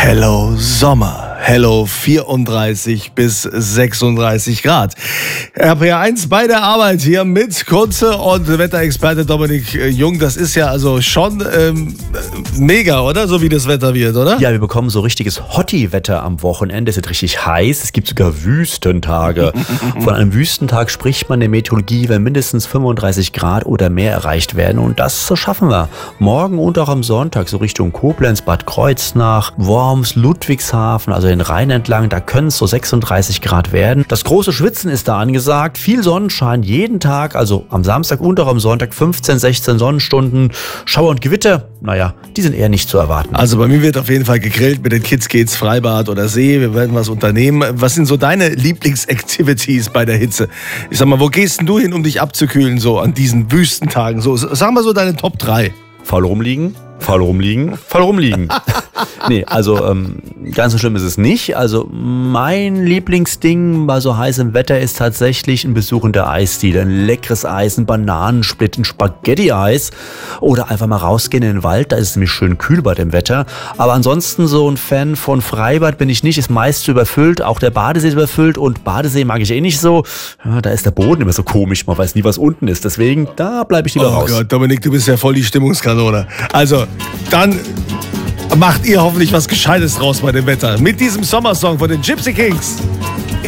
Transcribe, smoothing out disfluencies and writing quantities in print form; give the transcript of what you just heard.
Hello Sommer, hello 34 bis 36 Grad. RPR1 bei der Arbeit hier mit Kunze und Wetterexperte Dominik Jung. Das ist ja also schon mega, oder? So wie das Wetter wird, oder? Ja, wir bekommen so richtiges Hottie-Wetter am Wochenende. Es wird richtig heiß. Es gibt sogar Wüstentage. Von einem Wüstentag spricht man in der Meteorologie, wenn mindestens 35 Grad oder mehr erreicht werden. Und das schaffen wir. Morgen und auch am Sonntag so Richtung Koblenz, Bad Kreuznach, Worms, Ludwigshafen, also den Rhein entlang. Da können es so 36 Grad werden. Das große Schwitzen ist da angesagt. Viel Sonnenschein jeden Tag, also am Samstag und auch am Sonntag 15, 16 Sonnenstunden. Schauer und Gewitter, naja, die sind eher nicht zu erwarten. Also bei mir wird auf jeden Fall gegrillt. Mit den Kids geht's Freibad oder See. Wir werden was unternehmen. Was sind so deine Lieblingsactivities bei der Hitze? Ich sag mal, wo gehst denn du hin, um dich abzukühlen, so an diesen Wüstentagen? So, sag mal so deine Top 3. Faul rumliegen, faul rumliegen, faul rumliegen. Nee, also ganz so schlimm ist es nicht. Also mein Lieblingsding bei so heißem Wetter ist tatsächlich ein Besuch in der Eisdiele. Ein leckeres Eis, ein Bananensplit, ein Spaghetti-Eis. Oder einfach mal rausgehen in den Wald, da ist es nämlich schön kühl bei dem Wetter. Aber ansonsten so ein Fan von Freibad bin ich nicht, ist meist überfüllt. Auch der Badesee ist überfüllt und Badesee mag ich eh nicht so. Ja, da ist der Boden immer so komisch, man weiß nie, was unten ist. Deswegen, da bleibe ich lieber raus. Oh Gott, Dominik, du bist ja voll die Stimmungskanone. Also, dann macht ihr hoffentlich was Gescheites draus bei dem Wetter. Mit diesem Sommersong von den Gypsy Kings.